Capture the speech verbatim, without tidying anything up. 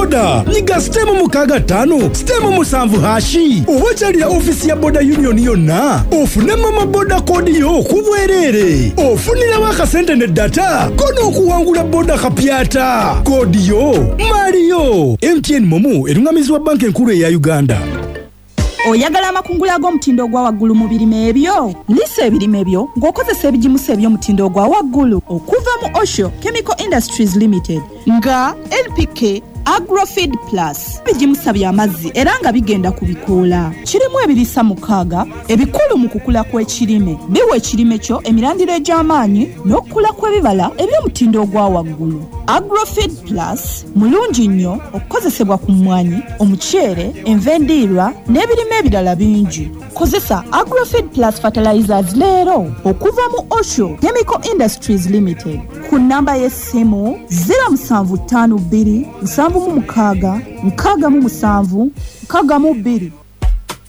boda nyiga stemu mukaga tano stemu musanvu hashi owakyalira ofisi ya boda union yonna ofune mama boda kodi yo kubwerere ofunirawo akasente ne data kono okuwangula boda kapyata kodi yo Mario. M T N Momo erungamizibwa banka enkulu eya Uganda. Oyagala amakungula ag'omutindo ogwa waggulu mu birime ebyo? Lisa ebirime ebyo ng'okozesa ebigimusa eby'omutindo ogwa waggulu okuva mu Osho Chemical Industries Limited nga L P K Agrofeed Plus bigimusa by'amazzi era nga bigenda ku bikoola. Kirimu ebirisa mukaaga ebikulu mu kukula kw'ekirime biwa ekirime kyo emirandiro egy'amaanyi n'okukula kw'ebibala eby'omutindo ogwa waggulu. Agrofeed Plus mulungi nnyo okukozesebwa ku mmwanyi, omuceere, enva endiirwa n'ebirime ebirala bingi. Kozesa Agrofeed Plus fertilizers leero okuva mu Osho Chemical Industries Limited ku namba y'essimu zero seven five two seven mu mukaaga nkaaga mu musanvu nkaaga mu bbiri